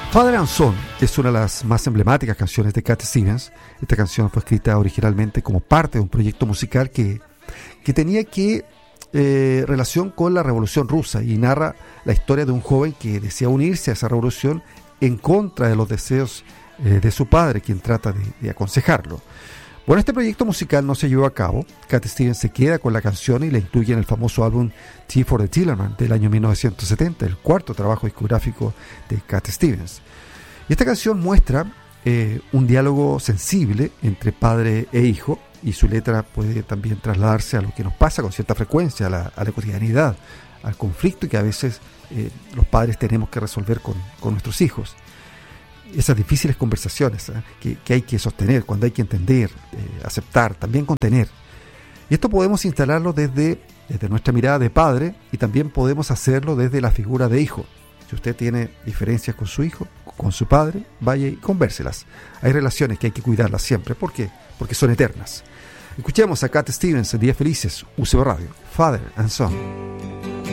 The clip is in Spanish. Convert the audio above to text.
Father and Son es una de las más emblemáticas canciones de Cat Stevens. Esta canción fue escrita originalmente como parte de un proyecto musical que tenía relación con la Revolución Rusa y narra la historia de un joven que desea unirse a esa revolución en contra de los deseos de su padre, quien trata de aconsejarlo. Bueno, este proyecto musical no se llevó a cabo. Cat Stevens se queda con la canción y la incluye en el famoso álbum Tea for the Tillerman del año 1970, el cuarto trabajo discográfico de Cat Stevens. Y esta canción muestra un diálogo sensible entre padre e hijo, y su letra puede también trasladarse a lo que nos pasa con cierta frecuencia, a la cotidianidad, al conflicto que a veces los padres tenemos que resolver con nuestros hijos. Esas difíciles conversaciones que hay que sostener, cuando hay que entender, aceptar, también contener. Y esto podemos instalarlo desde nuestra mirada de padre, y también podemos hacerlo desde la figura de hijo. Si usted tiene diferencias con su hijo, con su padre, vaya y convérselas. Hay relaciones que hay que cuidarlas siempre. ¿Por qué? Porque son eternas. Escuchemos a Cat Stevens en Días Felices, UCB Radio, Father and Son.